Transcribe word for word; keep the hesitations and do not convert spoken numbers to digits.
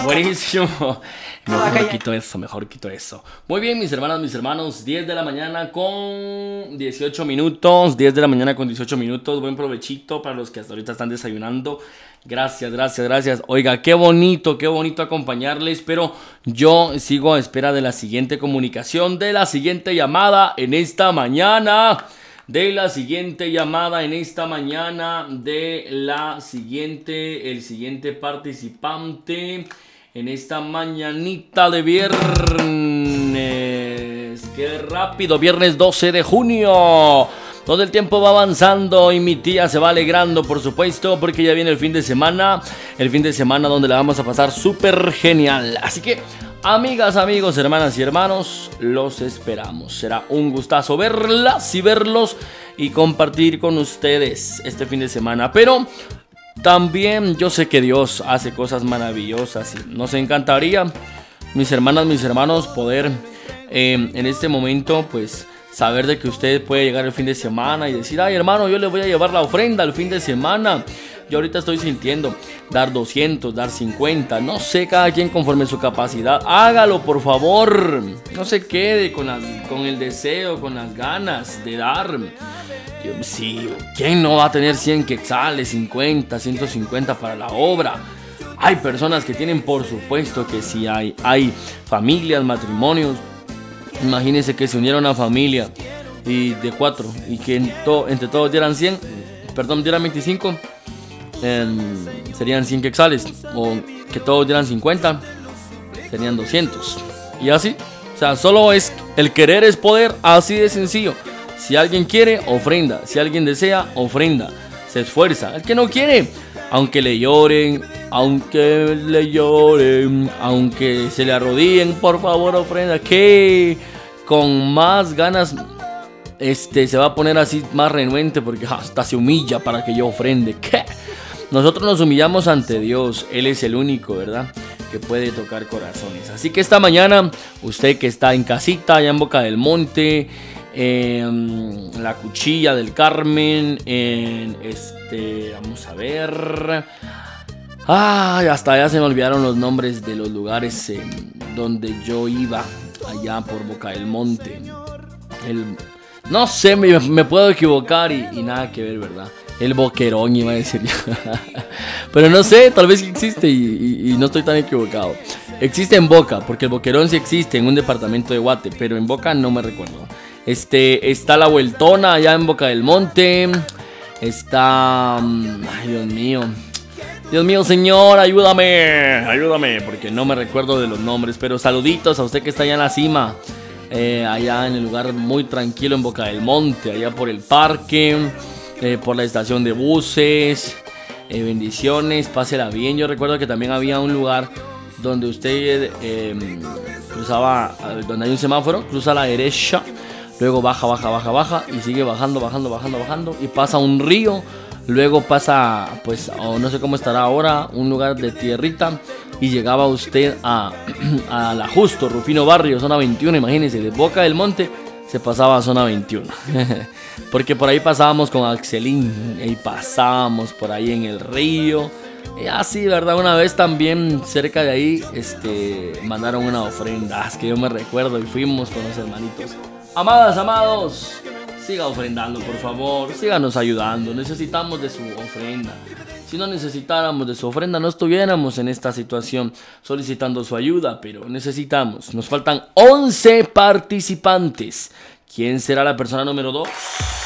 Buenísimo. Mejor quito eso, mejor quito eso. Muy bien, mis hermanas, mis hermanos. diez de la mañana con dieciocho minutos. diez de la mañana con dieciocho minutos. Buen provechito para los que hasta ahorita están desayunando. Gracias, gracias, gracias. Oiga, qué bonito, qué bonito acompañarles. Pero yo sigo a espera de la siguiente comunicación, de la siguiente llamada en esta mañana. De la siguiente llamada en esta mañana. De la siguiente, el siguiente participante en esta mañanita de viernes. ¡Qué rápido! Viernes doce de junio. Todo el tiempo va avanzando y mi tía se va alegrando, por supuesto, porque ya viene el fin de semana. El fin de semana donde la vamos a pasar súper genial. Así que, amigas, amigos, hermanas y hermanos, los esperamos. Será un gustazo verlas y verlos y compartir con ustedes este fin de semana. Pero también yo sé que Dios hace cosas maravillosas y nos encantaría, mis hermanas, mis hermanos, poder eh, en este momento, pues, saber de que usted puede llegar el fin de semana y decir: ay, hermano, yo le voy a llevar la ofrenda el fin de semana. Yo ahorita estoy sintiendo dar doscientos, dar cincuenta, no sé, cada quien conforme su capacidad. Hágalo, por favor. No se quede con, las, con el deseo, con las ganas de dar. Sí, ¿quién no va a tener cien quetzales, cincuenta, ciento cincuenta para la obra? Hay personas que tienen, por supuesto que sí hay. Hay familias, matrimonios. Imagínense que se uniera una familia y de cuatro y que en to, entre todos dieran cien, perdón, dieran veinticinco, eh, serían cien quetzales. O que todos dieran cincuenta, serían doscientos. Y así, o sea, solo es el querer es poder, así de sencillo. Si alguien quiere, ofrenda. Si alguien desea, ofrenda. Se esfuerza. El que no quiere, aunque le lloren, aunque le lloren, aunque se le arrodillen, por favor, ofrenda. Que con más ganas este, se va a poner así más renuente porque hasta se humilla para que yo ofrende. ¿Qué? Nosotros nos humillamos ante Dios. Él es el único, ¿verdad?, que puede tocar corazones. Así que esta mañana, usted que está en casita, allá en Boca del Monte, en la Cuchilla del Carmen, en este, vamos a ver, ay, hasta ya se me olvidaron los nombres de los lugares eh, donde yo iba, allá por Boca del Monte. El, no sé, me, me puedo equivocar y, y nada que ver, ¿verdad? El Boquerón iba a decir yo. Pero no sé, tal vez existe y, y, y no estoy tan equivocado. Existe en Boca, porque el Boquerón sí existe en un departamento de Guate, pero en Boca no me recuerdo. Este, está la Vueltona allá en Boca del Monte. Está... Ay, Dios mío. Dios mío, señor, ayúdame. Ayúdame, porque no me recuerdo de los nombres. Pero saluditos a usted que está allá en la cima. Eh, allá en el lugar muy tranquilo en Boca del Monte. Allá por el parque. Eh, por la estación de buses. Eh, bendiciones, pásela bien. Yo recuerdo que también había un lugar donde usted eh, cruzaba, donde hay un semáforo, cruza a la derecha. Luego baja, baja, baja, baja y sigue bajando, bajando, bajando, bajando y pasa un río. Luego pasa, pues, o no sé cómo estará ahora, un lugar de tierrita y llegaba usted a, a la Justo, Rufino Barrio, zona veintiuno, imagínense, de Boca del Monte se pasaba a zona veintiuno. Porque por ahí pasábamos con Axelín y pasábamos por ahí en el río. Y así, ¿verdad? Una vez también cerca de ahí este, mandaron una ofrenda, es que yo me recuerdo, y fuimos con los hermanitos. Amadas, amados, siga ofrendando, por favor, síganos ayudando, necesitamos de su ofrenda. Si no necesitáramos de su ofrenda, no estuviéramos en esta situación solicitando su ayuda, pero necesitamos. Nos faltan once participantes. ¿Quién será la persona número dos?